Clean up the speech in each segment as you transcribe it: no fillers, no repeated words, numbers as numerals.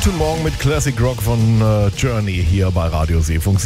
Guten Morgen mit Classic Rock von Journey hier bei Radio Seefunk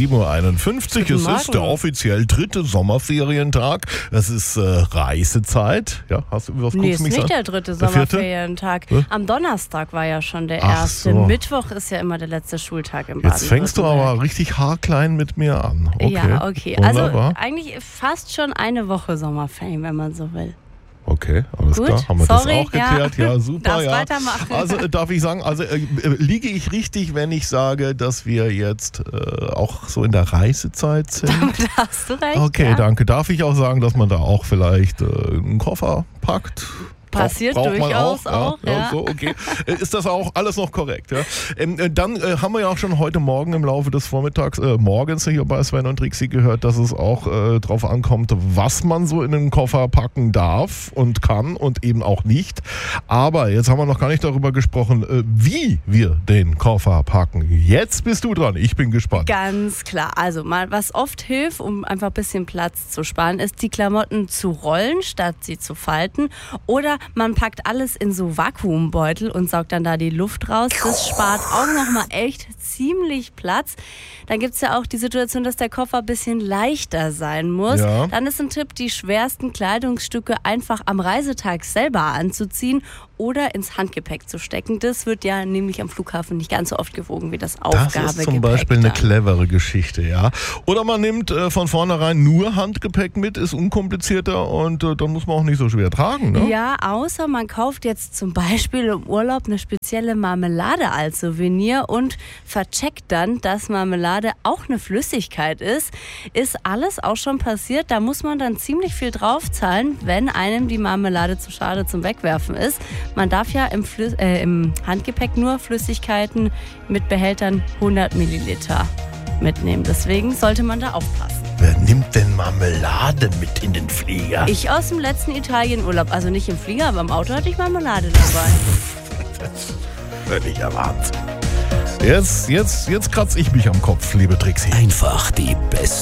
7.51 Uhr. Es ist der offiziell 3. Sommerferientag. Es ist Reisezeit. Ja, hast du was Nee, ist nicht der 3. Sommerferientag. Am Donnerstag war ja schon der erste. So. Mittwoch ist ja immer der letzte Schultag im Baden-Württemberg. Jetzt fängst du aber richtig haarklein mit mir an. Okay. Ja, okay. Wunderbar. Also eigentlich fast schon eine Woche Sommerferien, wenn man so will. Okay, alles Gut, klar. Haben wir sorry, das auch geklärt? Ja, super. Darfst ja. weitermachen. Also darf ich sagen, liege ich richtig, wenn ich sage, dass wir jetzt auch so in der Reisezeit sind? Damit hast du recht. Okay, ja. danke. Darf ich auch sagen, dass man da auch vielleicht einen Koffer packt? Passiert braucht man durchaus auch. Ja. So, okay. Ist das auch alles noch korrekt? Ja? Dann haben wir ja auch schon heute Morgen im Laufe des Vormittags, morgens hier bei Sven und Trixie gehört, dass es auch drauf ankommt, was man so in den Koffer packen darf und kann und eben auch nicht. Aber jetzt haben wir noch gar nicht darüber gesprochen, wie wir den Koffer packen. Jetzt bist du dran. Ich bin gespannt. Ganz klar. Also mal, was oft hilft, um einfach ein bisschen Platz zu sparen, ist die Klamotten zu rollen, statt sie zu falten. Oder man packt alles in so Vakuumbeutel und saugt dann da die Luft raus. Das spart auch nochmal echt ziemlich Platz. Dann gibt es ja auch die Situation, dass der Koffer ein bisschen leichter sein muss. Ja. Dann ist ein Tipp, die schwersten Kleidungsstücke einfach am Reisetag selber anzuziehen oder ins Handgepäck zu stecken. Das wird ja nämlich am Flughafen nicht ganz so oft gewogen wie das Aufgabegepäck. Das ist zum Beispiel eine clevere Geschichte, ja. Oder man nimmt von vornherein nur Handgepäck mit, ist unkomplizierter und dann muss man auch nicht so schwer tragen, ne? Ja, außer man kauft jetzt zum Beispiel im Urlaub eine spezielle Marmelade als Souvenir und vercheckt dann, dass Marmelade auch eine Flüssigkeit ist. Ist alles auch schon passiert. Da muss man dann ziemlich viel draufzahlen, wenn einem die Marmelade zu schade zum Wegwerfen ist. Man darf ja im Handgepäck nur Flüssigkeiten mit Behältern 100 Milliliter mitnehmen. Deswegen sollte man da aufpassen. Wer nimmt denn Marmelade mit in den Flieger? Ich aus dem letzten Italienurlaub, also nicht im Flieger, aber im Auto hatte ich Marmelade dabei. Das ist völliger Wahnsinn. Jetzt kratze ich mich am Kopf, liebe Trixie. Einfach die beste